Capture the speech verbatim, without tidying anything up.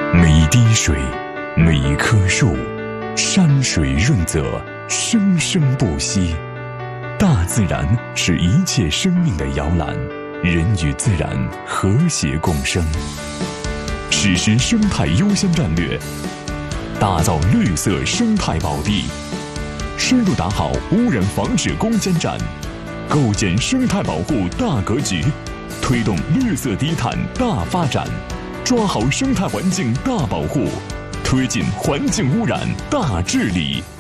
每一滴水，每一棵树，山水润泽，生生不息。大自然是一切生命的摇篮，人与自然和谐共生。实施生态优先战略，打造绿色生态宝地，深入打好污染防治攻坚战，构建生态保护大格局，推动绿色低碳大发展，抓好生态环境大保护，推进环境污染大治理。